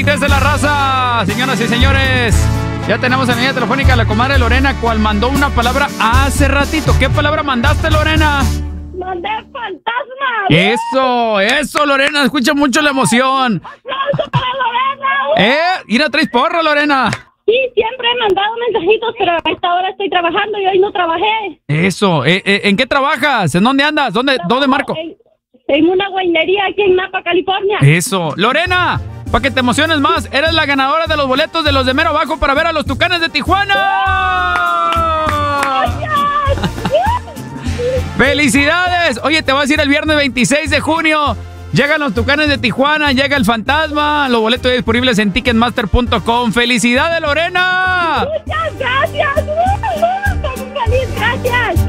conectes de la raza, señoras y señores. Ya tenemos en línea telefónica a la comadre Lorena, cual mandó una palabra hace ratito. ¿Qué palabra mandaste, Lorena? Mandé fantasma. Eso, Lorena, escucha mucho la emoción. ¡Aplauso para Lorena! Mira, traes porra, Lorena. Sí, siempre he mandado mensajitos, pero a esta hora estoy trabajando y hoy no trabajé. Eso, ¿en qué trabajas? ¿En dónde andas? ¿Dónde marco? En una guainería aquí en Napa, California. Eso, Lorena, para que te emociones más, eres la ganadora de los boletos de los de mero abajo para ver a los Tucanes de Tijuana. ¡Felicidades! Oye, te vas a ir el viernes 26 de junio. Llegan los Tucanes de Tijuana, llega el fantasma. Los boletos disponibles en ticketmaster.com. ¡Felicidades, Lorena! Muchas gracias. Estoy muy feliz, gracias.